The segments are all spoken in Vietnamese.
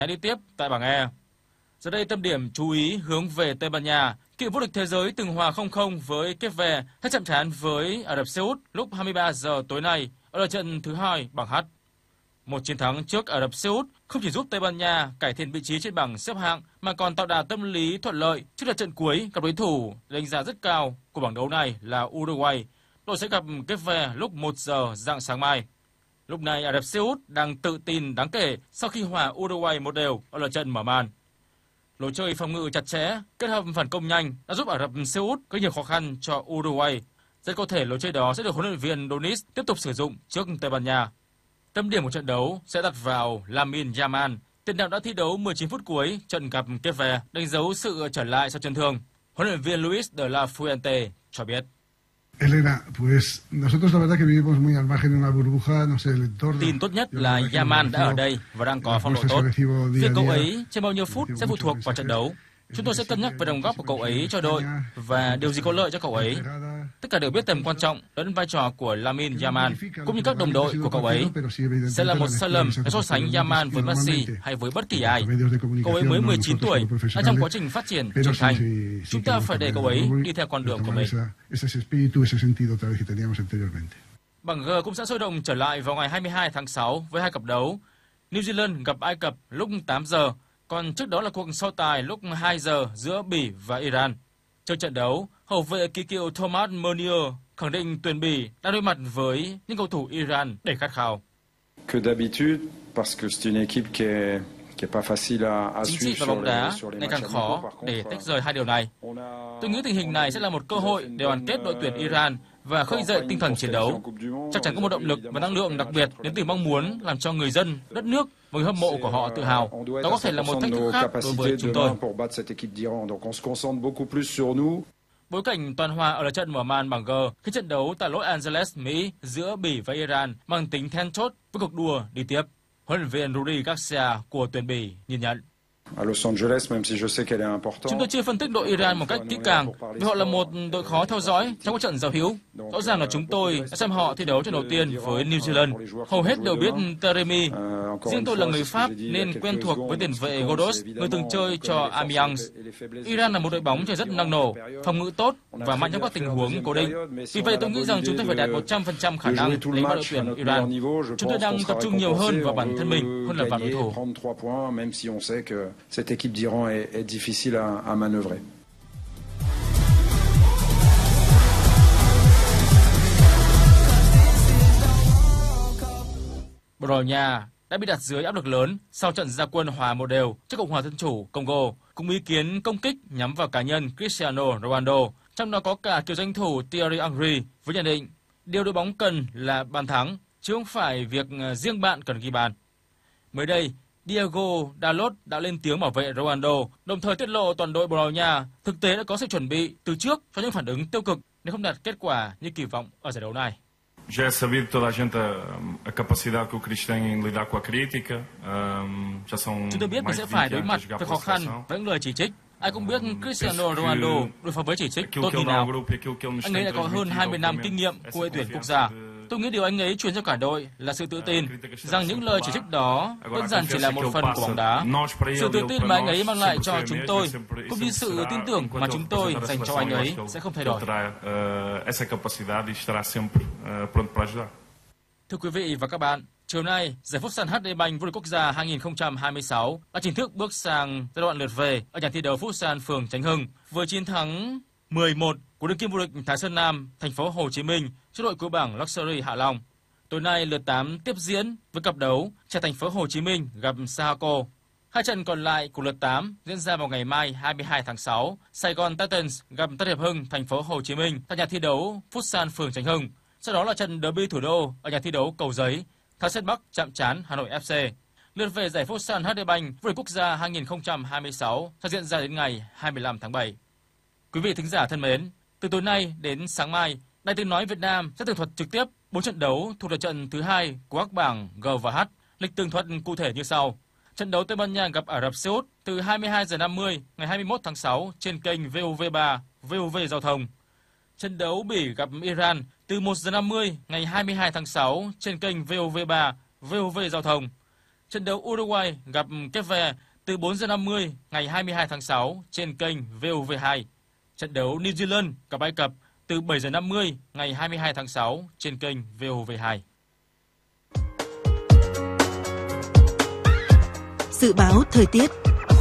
đi tiếp tại bảng E. Giờ đây tâm điểm chú ý hướng về Tây Ban Nha. Cựu vô địch thế giới từng hòa 0-0 với Cape Verde sẽ chạm trán với Ả Rập Xê Út lúc 23 giờ tối nay ở lượt trận thứ 2 bảng H. Một chiến thắng trước Ả Rập Xê Út không chỉ giúp Tây Ban Nha cải thiện vị trí trên bảng xếp hạng mà còn tạo đà tâm lý thuận lợi trước lượt trận cuối gặp đối thủ đánh giá rất cao của bảng đấu này là Uruguay. Đội sẽ gặp Cape Verde lúc 1 giờ rạng sáng mai. Lúc này Ả Rập Xê Út đang tự tin đáng kể sau khi hòa Uruguay 1-1 ở lượt trận mở màn. Lối chơi phòng ngự chặt chẽ kết hợp phản công nhanh đã giúp Ả Rập Xê Út có nhiều khó khăn cho Uruguay. Rất có thể lối chơi đó sẽ được huấn luyện viên Donis tiếp tục sử dụng trước Tây Ban Nha. Tâm điểm của trận đấu sẽ đặt vào Lamine Yamal. Tiền đạo đã thi đấu 19 phút cuối trận gặp Cape Verde, đánh dấu sự trở lại sau chấn thương. Huấn luyện viên Luis de la Fuente cho biết. Tin tốt nhất là Yamal đã ở đây và đang có phong độ tốt. Việc cậu ấy trên bao nhiêu phút sẽ phụ thuộc vào trận đấu. Chúng tôi sẽ cân nhắc về đóng góp của cậu ấy cho đội và điều gì có lợi cho cậu ấy. Tất cả đều biết tầm quan trọng lẫn vai trò của Lamine Yamal cũng như các đồng đội của cậu ấy. Sẽ là một sai lầm để so sánh Yamal với Messi hay với bất kỳ ai. Cậu ấy mới 19 tuổi, đang trong quá trình phát triển trưởng thành. Chúng ta phải để cậu ấy đi theo con đường của mình. Bảng G cũng sẽ sôi động trở lại vào ngày 22 tháng 6 với hai cặp đấu. New Zealand gặp Ai Cập lúc 8 giờ. Còn trước đó là cuộc so tài lúc 2 giờ giữa Bỉ và Iran. Trong trận đấu, hậu vệ kỳ cựu Thomas Meunier khẳng định tuyển Bỉ đang đối mặt với những cầu thủ Iran đầy khát khao. Chính trị và bóng đá ngày càng khó để tách rời hai điều này. Tôi nghĩ tình hình này sẽ là một cơ hội để đoàn kết đội tuyển Iran và khơi dậy tinh thần chiến đấu. Chắc chắn có một động lực và năng lượng đặc biệt đến từ mong muốn làm cho người dân, đất nước và người hâm mộ của họ tự hào. Đó có thể là một thách thức khác đối với chúng tôi. Bối cảnh toàn hòa ở lượt trận mở màn bảng G khi trận đấu tại Los Angeles, Mỹ giữa Bỉ và Iran mang tính then chốt với cuộc đua đi tiếp. Huấn luyện viên Rudi Garcia của tuyển Bỉ nhìn nhận. Chúng tôi chưa phân tích đội Iran một cách kỹ càng vì họ là một đội khó theo dõi trong các trận giao hữu. Rõ ràng là chúng tôi đã xem họ thi đấu trận đầu tiên với New Zealand. Hầu hết đều biết Taremi. Riêng tôi là người Pháp nên quen thuộc với tiền vệ Godos, người từng chơi cho Amiens. Iran là một đội bóng chơi rất năng nổ, phòng ngự tốt và mạnh trong các tình huống cố định. Vì vậy tôi nghĩ rằng chúng tôi phải đạt 100% khả năng đánh bại đội tuyển Iran. Chúng tôi đang tập trung nhiều hơn vào bản thân mình hơn là vào đối thủ. Cette équipe d'Iran est difficile à manœuvrer. Bồ Đào Nha đã bị đặt dưới áp lực lớn sau trận ra quân hòa 1-1 trước Cộng hòa Dân chủ Congo, cùng ý kiến công kích nhắm vào cá nhân Cristiano Ronaldo, trong đó có cả cựu danh thủ Thierry Henry với nhận định điều đội bóng cần là bàn thắng chứ không phải việc riêng bạn cần ghi bàn. Mới đây, Diego Dalot đã lên tiếng bảo vệ Ronaldo, đồng thời tiết lộ toàn đội Bồ Đào Nha thực tế đã có sự chuẩn bị từ trước cho những phản ứng tiêu cực nếu không đạt kết quả như kỳ vọng ở giải đấu này. Chúng tôi biết mình sẽ phải đối mặt với khó khăn với những lời chỉ trích. Ai cũng biết Cristiano Ronaldo đối phó với chỉ trích tốt như nào. Anh ấy đã có hơn 20 năm kinh nghiệm của đội tuyển quốc gia. Tôi nghĩ điều anh ấy truyền cho cả đội là sự tự tin, rằng những lời chỉ trích đó đơn giản chỉ là một phần của bóng đá. Sự tự tin mà anh ấy mang lại cho chúng tôi, cũng như sự tin tưởng mà chúng tôi dành cho anh ấy sẽ không thay đổi. Thưa quý vị và các bạn, chiều nay, giải Futsal HD Bank vô địch quốc gia 2026 đã chính thức bước sang giai đoạn lượt về ở nhà thi đấu Futsal phường Chánh Hưng với chiến thắng 11 của đương kim vô địch Thái Sơn Nam, thành phố Hồ Chí Minh trước đội cuối bảng Luxury Hạ Long. Tối nay lượt 8 tiếp diễn với cặp đấu trẻ thành phố Hồ Chí Minh gặp Sahako. Hai trận còn lại của lượt 8 diễn ra vào ngày mai 22 tháng 6. Sài Gòn Titans gặp Tân Hiệp Hưng, thành phố Hồ Chí Minh tại nhà thi đấu Futsal phường Chánh Hưng. Sau đó là trận derby thủ đô ở nhà thi đấu Cầu Giấy, Thái Sơn Bắc chạm trán Hà Nội FC. Lượt về giải Futsal HD Bank vô địch quốc gia 2026 sẽ diễn ra đến ngày 25 tháng 7. Quý vị thính giả thân mến, từ tối nay đến sáng mai, Đài Tiếng nói Việt Nam sẽ tường thuật trực tiếp 4 trận đấu thuộc lượt trận thứ 2 của các bảng G và H. Lịch tường thuật cụ thể như sau: trận đấu Tây Ban Nha gặp Ả Rập Xê Út từ 22:50 ngày 21 tháng 6 trên kênh VOV3, VOV Giao thông. Trận đấu Bỉ gặp Iran từ 1:50 ngày 22 tháng 6 trên kênh VOV3, VOV Giao thông. Trận đấu Uruguay gặp Cape Verde từ 4 giờ 50 ngày 22 tháng 6 trên kênh VOV2. Trận đấu New Zealand gặp Ai Cập từ 7 giờ 50 ngày 22 tháng 6 trên kênh VOV2. Dự báo thời tiết.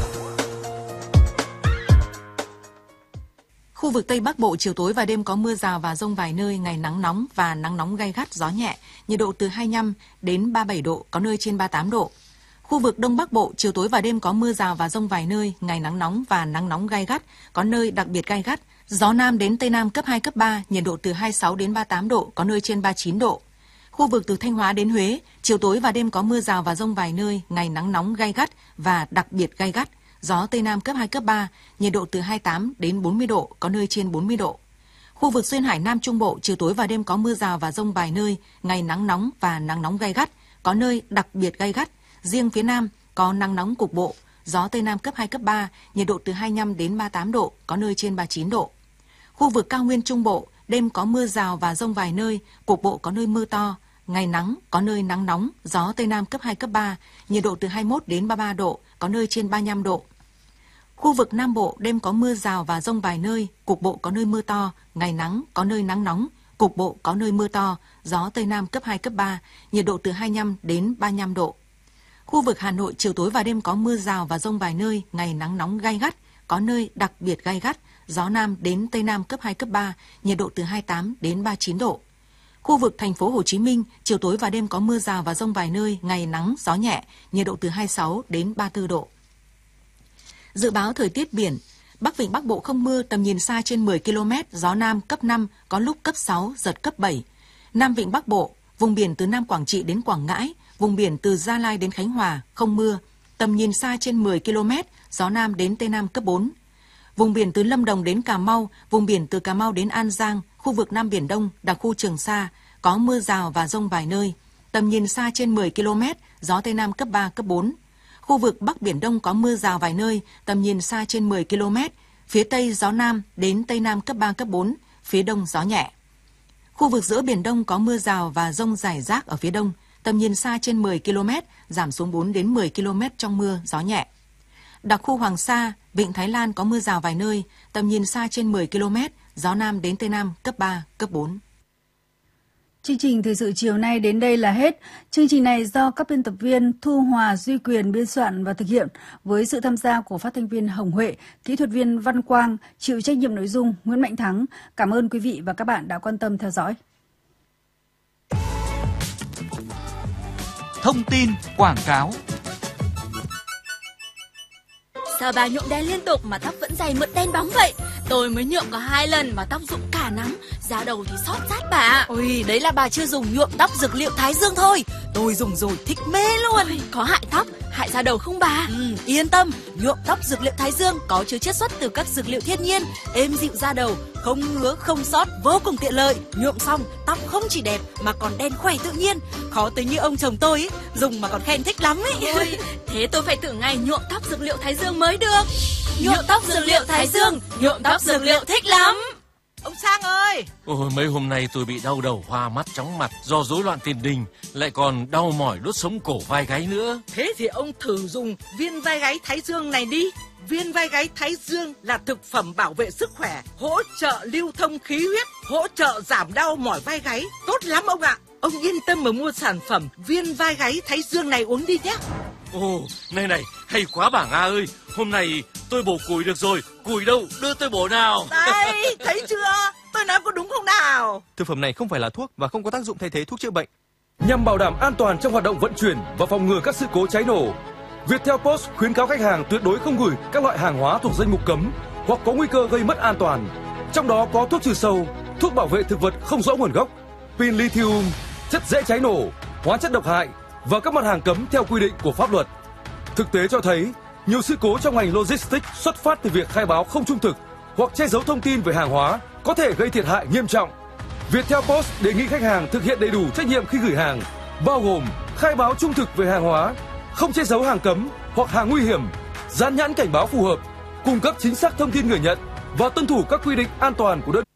Khu vực Tây Bắc Bộ chiều tối và đêm có mưa rào và dông vài nơi, ngày nắng nóng và nắng nóng gay gắt, gió nhẹ, nhiệt độ từ 25 đến 37 độ, có nơi trên 38 độ. Khu vực Đông Bắc Bộ chiều tối và đêm có mưa rào và dông vài nơi, ngày nắng nóng và nắng nóng gay gắt, có nơi đặc biệt gay gắt, gió Nam đến Tây Nam cấp 2, cấp 3, nhiệt độ từ 26 đến 38 độ, có nơi trên 39 độ. Khu vực từ Thanh Hóa đến Huế, chiều tối và đêm có mưa rào và dông vài nơi, ngày nắng nóng gay gắt và đặc biệt gay gắt, gió Tây Nam cấp 2, cấp 3, nhiệt độ từ 28 đến 40 độ, có nơi trên 40 độ. Khu vực Duyên Hải Nam Trung Bộ, chiều tối và đêm có mưa rào và dông vài nơi, ngày nắng nóng và nắng nóng gay gắt, có nơi đặc biệt gay gắt. Riêng phía Nam có nắng nóng cục bộ, gió Tây Nam cấp 2, cấp 3, nhiệt độ từ 25 đến 38 độ, có nơi trên 39 độ. Khu vực Cao Nguyên Trung Bộ, đêm có mưa rào và dông vài nơi, cục bộ có nơi mưa to, ngày nắng, có nơi nắng nóng, gió Tây Nam cấp 2, cấp 3, nhiệt độ từ 21 đến 33 độ, có nơi trên 35 độ. Khu vực Nam Bộ, đêm có mưa rào và dông vài nơi, cục bộ có nơi mưa to, ngày nắng, có nơi nắng nóng, cục bộ có nơi mưa to, gió Tây Nam cấp 2, cấp 3, nhiệt độ từ 25 đến 35 độ. Khu vực Hà Nội, chiều tối và đêm có mưa rào và dông vài nơi, ngày nắng nóng gay gắt, có nơi đặc biệt gay gắt, gió Nam đến Tây Nam cấp 2, cấp 3, nhiệt độ từ 28 đến 39 độ. Khu vực Thành phố Hồ Chí Minh, chiều tối và đêm có mưa rào và dông vài nơi, ngày nắng, gió nhẹ, nhiệt độ từ 26 đến 34 độ. Dự báo thời tiết biển, Bắc Vịnh Bắc Bộ không mưa, tầm nhìn xa trên 10 km, gió Nam cấp 5, có lúc cấp 6, giật cấp 7. Nam Vịnh Bắc Bộ, vùng biển từ Nam Quảng Trị đến Quảng Ngãi, vùng biển từ Gia Lai đến Khánh Hòa, không mưa, tầm nhìn xa trên 10 km, gió Nam đến Tây Nam cấp 4. Vùng biển từ Lâm Đồng đến Cà Mau, vùng biển từ Cà Mau đến An Giang, khu vực Nam Biển Đông, đặc khu Trường Sa, có mưa rào và dông vài nơi, tầm nhìn xa trên 10 km, gió Tây Nam cấp 3, cấp 4. Khu vực Bắc Biển Đông có mưa rào vài nơi, tầm nhìn xa trên 10 km, phía Tây gió Nam đến Tây Nam cấp 3, cấp 4, phía Đông gió nhẹ. Khu vực giữa Biển Đông có mưa rào và dông rải rác ở phía Đông, tầm nhìn xa trên 10 km, giảm xuống 4 đến 10 km trong mưa, gió nhẹ. Đặc khu Hoàng Sa, Vịnh Thái Lan có mưa rào vài nơi, tầm nhìn xa trên 10 km, gió Nam đến Tây Nam cấp 3, cấp 4. Chương trình thời sự chiều nay đến đây là hết. Chương trình này do các biên tập viên Thu Hòa, Duy Quyền biên soạn và thực hiện với sự tham gia của phát thanh viên Hồng Huệ, kỹ thuật viên Văn Quang, chịu trách nhiệm nội dung Nguyễn Mạnh Thắng. Cảm ơn quý vị và các bạn đã quan tâm theo dõi. Thông tin quảng cáo. Sao bà nhuộm đen liên tục mà tóc vẫn dày mượt đen bóng vậy? Tôi mới nhuộm có 2 lần mà tóc rụng cả nắng, da đầu thì xót rát bà. Ôi, đấy là bà chưa dùng nhuộm tóc dược liệu Thái Dương thôi. Tôi dùng rồi thích mê luôn. Ôi, có hại tóc, hại da đầu không bà? Yên tâm, nhuộm tóc dược liệu Thái Dương có chứa chiết xuất từ các dược liệu thiên nhiên, êm dịu da đầu, không ngứa không xót, vô cùng tiện lợi. Nhuộm xong tóc không chỉ đẹp mà còn đen khỏe tự nhiên. Khó tính như ông chồng tôi ấy, dùng mà còn khen thích lắm ấy. Ôi, thế tôi phải thử ngày nhuộm tóc dược liệu Thái Dương mới được. Nhuộm tóc dược liệu Thái Dương, nhuộm tóc dược liệu thích lắm. Ông Sang ơi! Ôi, mấy hôm nay tôi bị đau đầu, hoa mắt, chóng mặt do rối loạn tiền đình, lại còn đau mỏi đốt sống cổ vai gáy nữa. Thế thì ông thử dùng viên vai gáy Thái Dương này đi. Viên vai gáy Thái Dương là thực phẩm bảo vệ sức khỏe, hỗ trợ lưu thông khí huyết, hỗ trợ giảm đau mỏi vai gáy. Tốt lắm ông ạ. Ông yên tâm mà mua sản phẩm viên vai gáy Thái Dương này uống đi nhé. Ồ, này, hay quá bà Nga ơi. Hôm nay tôi bổ củi được rồi. Củi đâu, đưa tôi bổ nào. Đấy, thấy chưa? Tôi nói có đúng không nào? Thực phẩm này không phải là thuốc và không có tác dụng thay thế thuốc chữa bệnh. Nhằm bảo đảm an toàn trong hoạt động vận chuyển và phòng ngừa các sự cố cháy nổ, Viettel Post khuyến cáo khách hàng tuyệt đối không gửi các loại hàng hóa thuộc danh mục cấm hoặc có nguy cơ gây mất an toàn. Trong đó có thuốc trừ sâu, thuốc bảo vệ thực vật không rõ nguồn gốc, pin lithium, chất dễ cháy nổ, hóa chất độc hại và các mặt hàng cấm theo quy định của pháp luật. Thực tế cho thấy, nhiều sự cố trong ngành logistics xuất phát từ việc khai báo không trung thực hoặc che giấu thông tin về hàng hóa có thể gây thiệt hại nghiêm trọng. Viettel Post đề nghị khách hàng thực hiện đầy đủ trách nhiệm khi gửi hàng, bao gồm khai báo trung thực về hàng hóa, không che giấu hàng cấm hoặc hàng nguy hiểm, dán nhãn cảnh báo phù hợp, cung cấp chính xác thông tin người nhận và tuân thủ các quy định an toàn của đơn